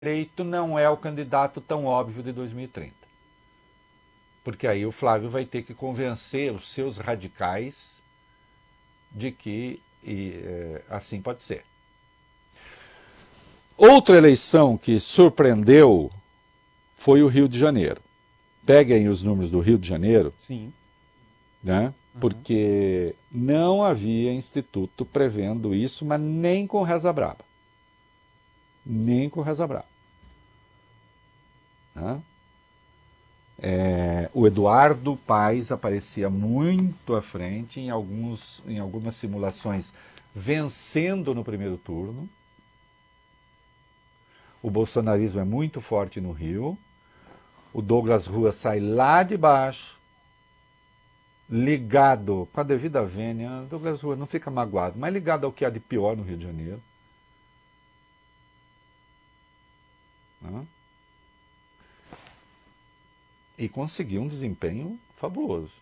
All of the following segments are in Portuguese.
eleito não é o candidato tão óbvio de 2030. Porque aí o Flávio vai ter que convencer os seus radicais de que assim pode ser. Outra eleição que surpreendeu foi o Rio de Janeiro. Peguem os números do Rio de Janeiro. Sim. Né? Porque não havia instituto prevendo isso, mas nem com reza braba. Nem com reza braba. Né? O Eduardo Paes aparecia muito à frente em algumas simulações, vencendo no primeiro turno. O bolsonarismo é muito forte no Rio. O Douglas Rua sai lá de baixo, ligado, com a devida vênia, Douglas Rua não fica magoado, mas ligado ao que há de pior no Rio de Janeiro. Né? E conseguiu um desempenho fabuloso.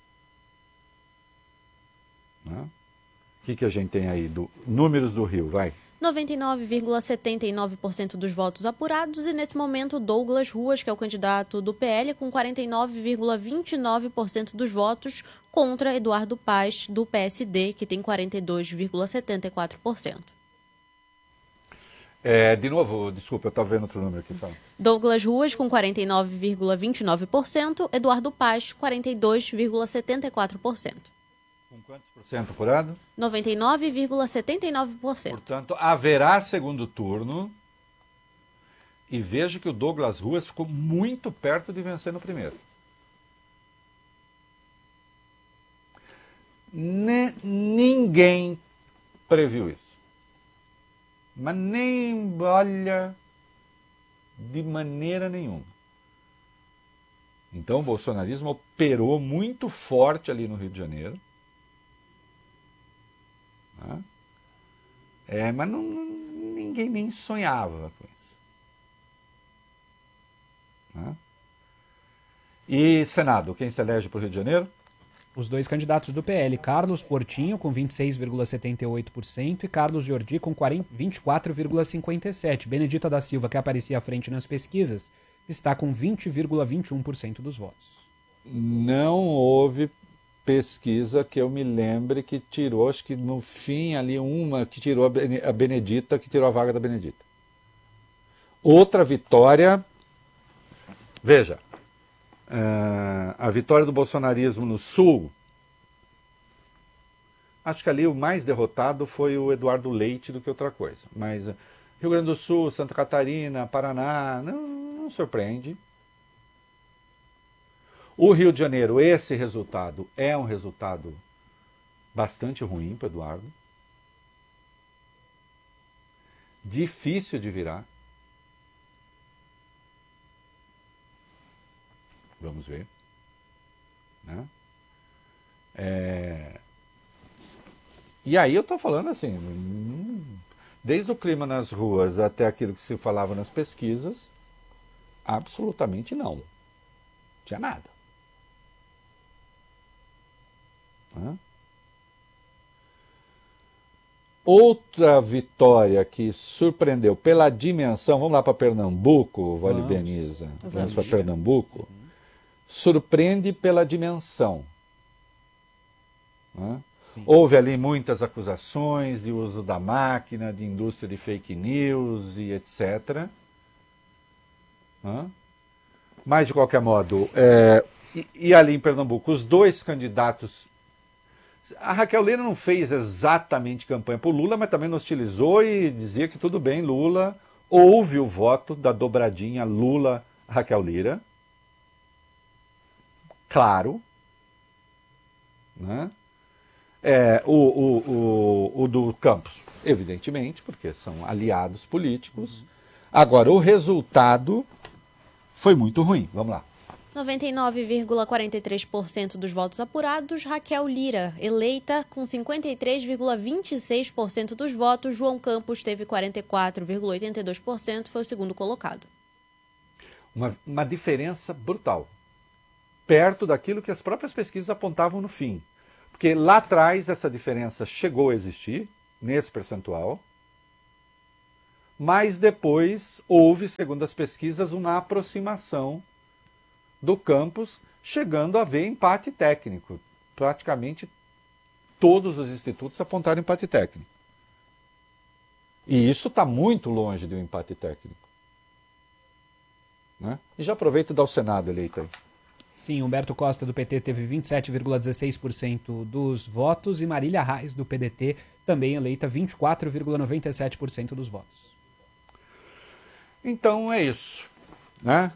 Né? O que a gente tem aí? Números do Rio, vai. 99,79% dos votos apurados e, nesse momento, Douglas Ruas, que é o candidato do PL, com 49,29% dos votos, contra Eduardo Paes, do PSD, que tem 42,74%. De novo, desculpa, eu estava vendo outro número aqui. Fala. Douglas Ruas, com 49,29%, Eduardo Paes, 42,74%. Com quantos por cento apurado? 99,79%. Portanto, haverá segundo turno. E veja que o Douglas Ruas ficou muito perto de vencer no primeiro. Ninguém previu isso. Mas nem, olha, de maneira nenhuma. Então o bolsonarismo operou muito forte ali no Rio de Janeiro. Mas ninguém nem sonhava com isso. E Senado, quem se elege para o Rio de Janeiro? Os dois candidatos do PL, Carlos Portinho, com 26,78%, e Carlos Jordi, com 24,57%. Benedita da Silva, que aparecia à frente nas pesquisas, está com 20,21% dos votos. Não houve pesquisa que eu me lembre que tirou, acho que no fim ali uma que tirou a Benedita, que tirou a vaga da Benedita. Outra vitória, veja, a vitória do bolsonarismo no Sul, acho que ali o mais derrotado foi o Eduardo Leite do que outra coisa, mas Rio Grande do Sul, Santa Catarina, Paraná, não surpreende. O Rio de Janeiro, esse resultado é um resultado bastante ruim para o Eduardo. Difícil de virar. Vamos ver. Né? E aí eu estou falando assim, desde o clima nas ruas até aquilo que se falava nas pesquisas, absolutamente não. Não tinha nada. Outra vitória que surpreendeu pela dimensão, vamos lá para Pernambuco, Vale Beniza, vamos para Pernambuco, surpreende pela dimensão. Houve ali muitas acusações de uso da máquina, de indústria de fake news e etc. Mas, de qualquer modo, e ali em Pernambuco, os dois candidatos. A Raquel Lira não fez exatamente campanha por Lula, mas também não hostilizou e dizia que tudo bem, Lula. Houve o voto da dobradinha Lula-Raquel Lira. Claro. Né? O do Campos, evidentemente, porque são aliados políticos. Agora, o resultado foi muito ruim. Vamos lá. 99,43% dos votos apurados, Raquel Lira, eleita com 53,26% dos votos. João Campos teve 44,82%, foi o segundo colocado. Uma diferença brutal, perto daquilo que as próprias pesquisas apontavam no fim. Porque lá atrás essa diferença chegou a existir, nesse percentual, mas depois houve, segundo as pesquisas, uma aproximação do campus, chegando a haver empate técnico. Praticamente todos os institutos apontaram empate técnico. E isso está muito longe de um empate técnico. Né? E já aproveito e dá o Senado eleito aí. Sim, Humberto Costa, do PT, teve 27,16% dos votos e Marília Reis, do PDT, também eleita 24,97% dos votos. Então é isso. Né?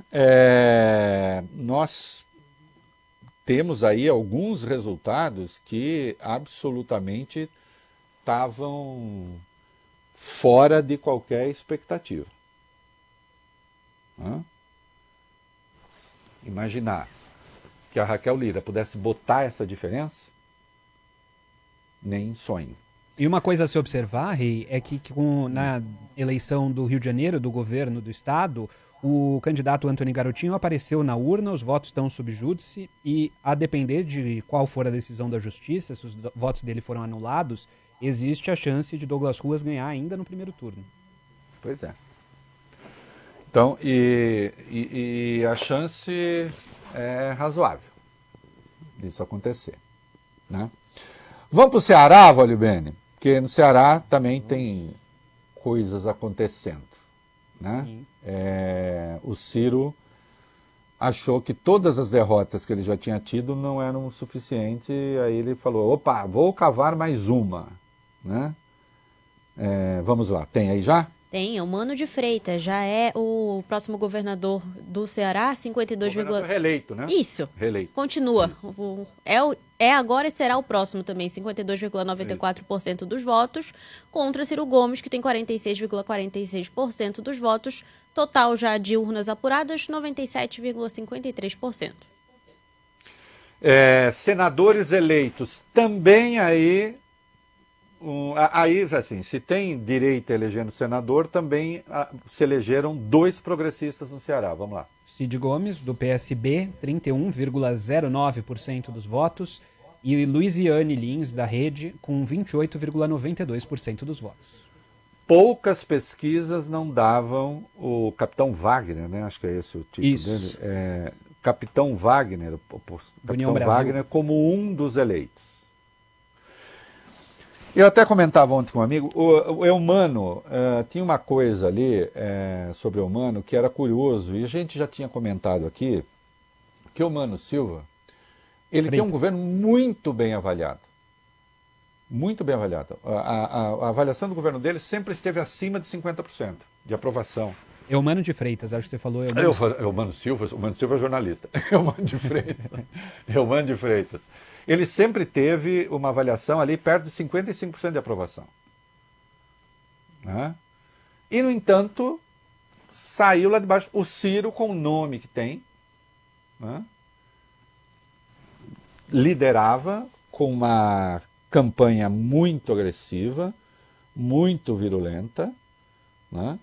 Nós temos aí alguns resultados que absolutamente estavam fora de qualquer expectativa. Né? Imaginar que a Raquel Lira pudesse botar essa diferença, nem em sonho. E uma coisa a se observar, Rei, é que na eleição do Rio de Janeiro, do governo do estado, o candidato Antony Garotinho apareceu na urna, os votos estão sob júdice e, a depender de qual for a decisão da justiça, se os votos dele foram anulados, existe a chance de Douglas Ruas ganhar ainda no primeiro turno. Pois é. Então, e a chance é razoável disso acontecer. Né? Vamos para o Ceará, Vólio Bene? Porque no Ceará também tem coisas acontecendo. Né? O Ciro achou que todas as derrotas que ele já tinha tido não eram o suficiente, aí ele falou, opa, vou cavar mais uma. Né? Vamos lá, tem aí já? Tem, é o Mano de Freitas, já é o próximo governador do Ceará, 52, Governador reeleito, né? Isso. Reeleito. Continua. É agora e será o próximo também, 52,94% dos votos, contra Ciro Gomes, que tem 46,46% dos votos. Total já de urnas apuradas, 97,53%. Senadores eleitos também aí... Aí, assim, se tem direito elegendo senador, também se elegeram 2 progressistas no Ceará. Vamos lá. Cid Gomes, do PSB, 31,09% dos votos, e Luiziane Lins, da Rede, com 28,92% dos votos. Poucas pesquisas não davam o Capitão Wagner, né? Acho que é esse o título Isso. dele. Capitão Wagner, União Brasil. Wagner como um dos eleitos. Eu até comentava ontem com um amigo, o Eumano, tinha uma coisa ali sobre o Eumano que era curioso, e a gente já tinha comentado aqui, que o Eumano Silva, ele tem um governo muito bem avaliado. Muito bem avaliado. A avaliação do governo dele sempre esteve acima de 50% de aprovação. Eumano de Freitas, acho que você falou. Eumano Silva é jornalista. Eumano de Freitas. Eumano de Freitas. Ele sempre teve uma avaliação ali perto de 55% de aprovação. Né? E, no entanto, saiu lá de baixo. O Ciro, com o nome que tem, né? Liderava com uma campanha muito agressiva, muito virulenta, né?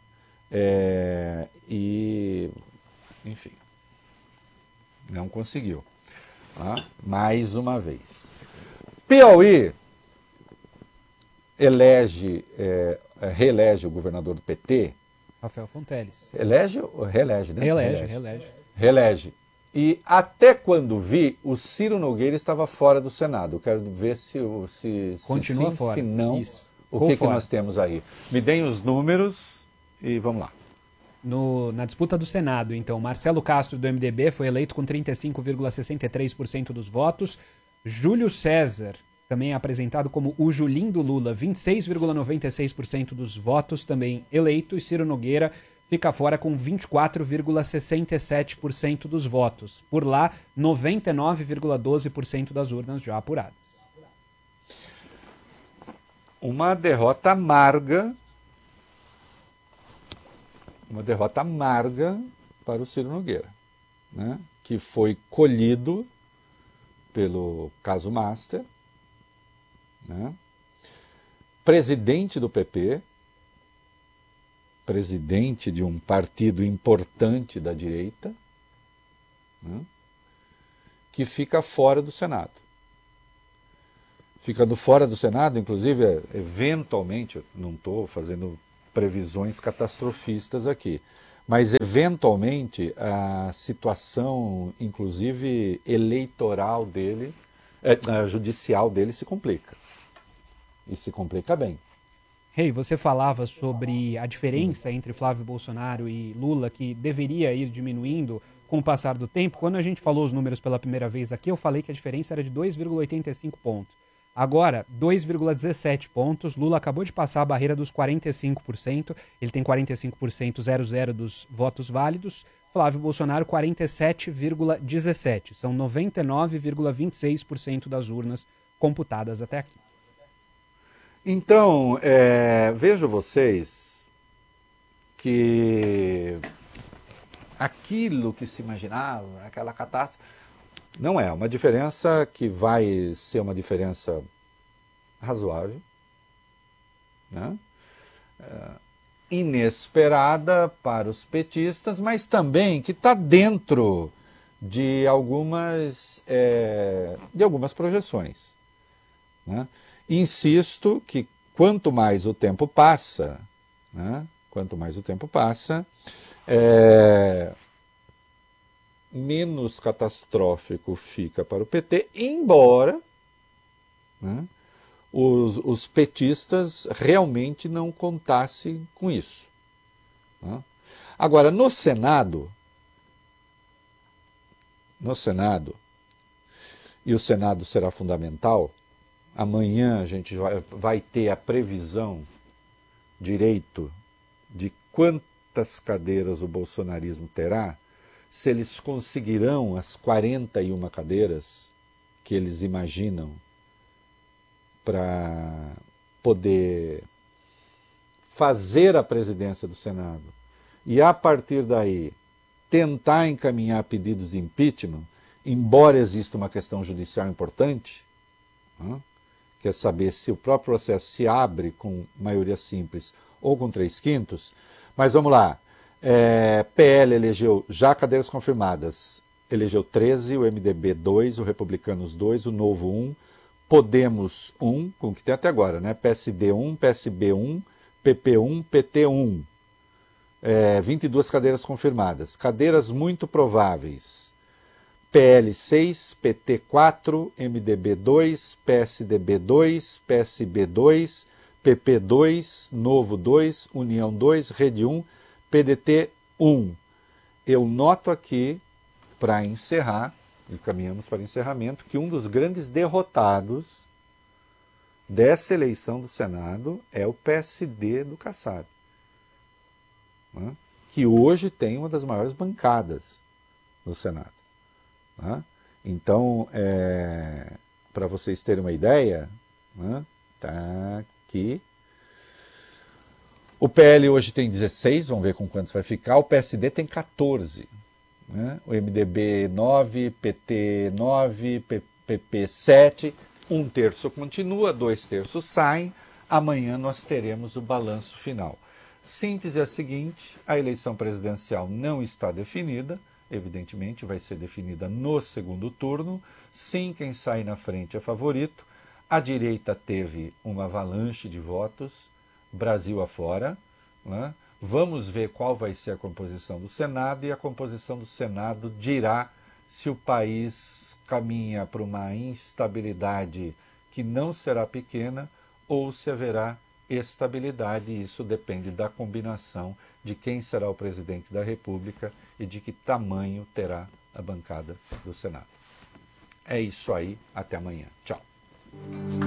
E, enfim, não conseguiu. Mais uma vez. Piauí reelege o governador do PT. Rafael Fonteles. Elege ou reelege, né? Reelege. E até quando vi, o Ciro Nogueira estava fora do Senado. Eu quero ver se continua sim, fora. Se não, Isso. o que nós temos aí. Me deem os números e vamos lá. Na disputa do Senado, então, Marcelo Castro, do MDB, foi eleito com 35,63% dos votos. Júlio César, também apresentado como o Julim do Lula, 26,96% dos votos, também eleito. E Ciro Nogueira fica fora com 24,67% dos votos. Por lá, 99,12% das urnas já apuradas. Uma derrota amarga para o Ciro Nogueira, né? Que foi colhido pelo caso Master, né? Presidente do PP, presidente de um partido importante da direita, né? Que fica fora do Senado. Ficando fora do Senado, inclusive, eventualmente, eu não estou fazendo previsões catastrofistas aqui. Mas, eventualmente, a situação, inclusive eleitoral dele, judicial dele, se complica. E se complica bem. Rei, você falava sobre a diferença entre Flávio Bolsonaro e Lula, que deveria ir diminuindo com o passar do tempo. Quando a gente falou os números pela primeira vez aqui, eu falei que a diferença era de 2,85 pontos. Agora, 2,17 pontos. Lula acabou de passar a barreira dos 45%. Ele tem 45,00 dos votos válidos. Flávio Bolsonaro, 47,17%. São 99,26% das urnas computadas até aqui. Então, vejo vocês que aquilo que se imaginava, aquela catástrofe, não é uma diferença que vai ser uma diferença razoável, né? Inesperada para os petistas, mas também que está dentro de algumas projeções, né? Insisto que quanto mais o tempo passa, né, menos catastrófico fica para o PT, embora, né, os petistas realmente não contassem com isso, né? Agora, no Senado, e o Senado será fundamental, amanhã a gente vai ter a previsão direito de quantas cadeiras o bolsonarismo terá, se eles conseguirão as 41 cadeiras que eles imaginam para poder fazer a presidência do Senado e, a partir daí, tentar encaminhar pedidos de impeachment, embora exista uma questão judicial importante, né? Quer saber se o próprio processo se abre com maioria simples ou com 3/5. Mas vamos lá. PL elegeu já cadeiras confirmadas. Elegeu 13, o MDB 2, o Republicanos 2, o Novo 1, Podemos 1, com o que tem até agora, né? PSD 1, PSB 1, PP 1, PT 1. 22 cadeiras confirmadas. Cadeiras muito prováveis. PL 6, PT 4, MDB 2, PSDB 2, PSB 2, PP 2, Novo 2, União 2, Rede 1, PDT 1. Eu noto aqui, para encerrar, e caminhamos para o encerramento, que um dos grandes derrotados dessa eleição do Senado é o PSD do Kassab, né? Que hoje tem uma das maiores bancadas no Senado. Né? Então, para vocês terem uma ideia, né, tá aqui. O PL hoje tem 16, vamos ver com quantos vai ficar. O PSD tem 14. Né? O MDB 9, PT 9, PP 7. 1/3 continua, 2/3 saem. Amanhã nós teremos o balanço final. Síntese é a seguinte: a eleição presidencial não está definida. Evidentemente, vai ser definida no segundo turno. Sim, quem sai na frente é favorito. A direita teve uma avalanche de votos, Brasil afora, né? Vamos ver qual vai ser a composição do Senado, e a composição do Senado dirá se o país caminha para uma instabilidade que não será pequena ou se haverá estabilidade. E isso depende da combinação de quem será o presidente da República e de que tamanho terá a bancada do Senado. É isso aí, até amanhã. Tchau.